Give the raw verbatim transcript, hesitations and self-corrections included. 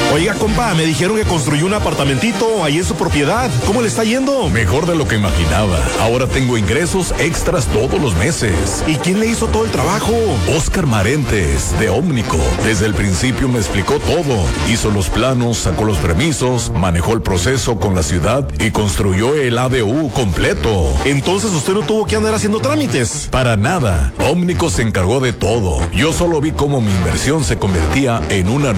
Oiga, compa, me dijeron que construyó un apartamentito ahí en su propiedad. ¿Cómo le está yendo? Mejor de lo que imaginaba. Ahora tengo ingresos extras todos los meses. ¿Y quién le hizo todo el trabajo? Oscar Marentes, de Ómnico. Desde el principio me explicó todo. Hizo los planos, sacó los permisos, manejó el proceso con la ciudad y construyó el A D U completo. Entonces usted no tuvo que andar haciendo trámites. Para nada. Ómnico se encargó de todo. Yo solo vi cómo mi inversión se convertía en una